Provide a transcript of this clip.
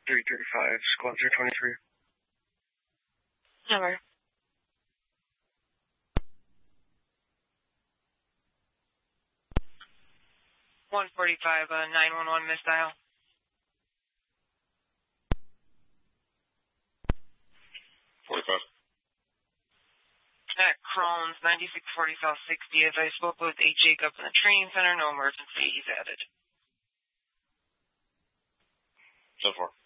335, squad 023. Number. 145, 911 missed dial. 45. At Crohn's, 9640 South 60th. I spoke with a Jacob in the training center. No emergency. He's added. 10-4.